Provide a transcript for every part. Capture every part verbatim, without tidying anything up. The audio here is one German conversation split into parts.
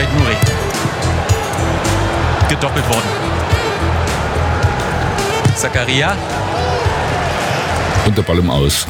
Said Nouri. Gedoppelt worden. Zakaria. Und der Ball im Aus.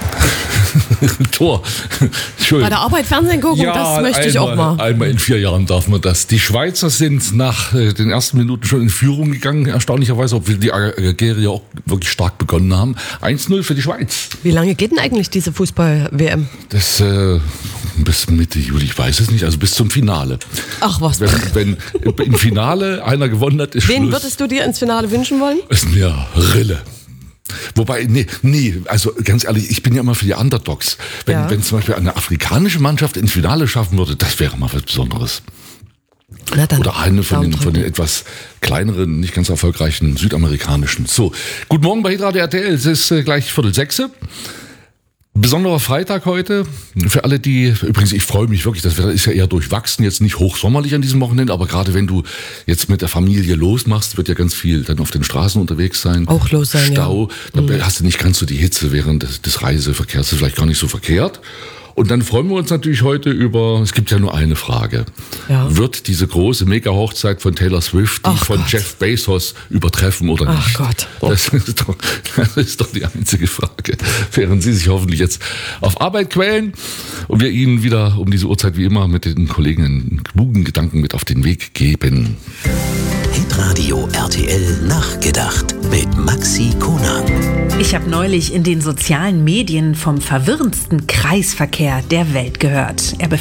Tor. Schön. Bei der Arbeit Fernsehen gucken, ja, das möchte ich einmal, auch mal. Einmal in vier Jahren darf man das. Die Schweizer sind nach äh, den ersten Minuten schon in Führung gegangen, erstaunlicherweise, obwohl die Algerier auch wirklich stark begonnen haben. eins null für die Schweiz. Wie lange geht denn eigentlich diese Fußball-W M? Das äh, bis Mitte Juli, ich weiß es nicht, also bis zum Finale. Ach was. Wenn, wenn im Finale einer gewonnen hat, ist Wen Schluss. würdest du dir ins Finale wünschen wollen? Ist mir Rille. Wobei, nee, nee, also ganz ehrlich, ich bin ja immer für die Underdogs. Wenn, Ja. wenn zum Beispiel eine afrikanische Mannschaft ins Finale schaffen würde, das wäre mal was Besonderes. Na dann, Oder eine von den, Daumen von den drücken. etwas kleineren, nicht ganz erfolgreichen südamerikanischen. So, guten Morgen bei Hitradio R T L, es ist äh, gleich Viertel sechse. Besonderer Freitag heute. Für alle, die, übrigens, ich freue mich wirklich, das Wetter ist ja eher durchwachsen, jetzt nicht hochsommerlich an diesem Wochenende, aber gerade wenn du jetzt mit der Familie losmachst, wird ja ganz viel dann auf den Straßen unterwegs sein. Auch los sein, Stau. ja. Dann hast du nicht ganz so die Hitze während des, des Reiseverkehrs, das ist vielleicht gar nicht so verkehrt. Und dann freuen wir uns natürlich heute über, es gibt ja nur eine Frage. Ja. Wird diese große Mega-Hochzeit von Taylor Swift die Ach von Gott. Jeff Bezos übertreffen oder Ach nicht? Gott. Das ist, doch, das ist doch die einzige Frage. Während Sie sich hoffentlich jetzt auf Arbeit quälen und wir Ihnen wieder um diese Uhrzeit wie immer mit den Kollegen einen klugen Gedanken mit auf den Weg geben. Hitradio R T L nachgedacht mit Maxi Konang. Ich habe neulich in den sozialen Medien vom verwirrendsten Kreisverkehr der Welt gehört. Er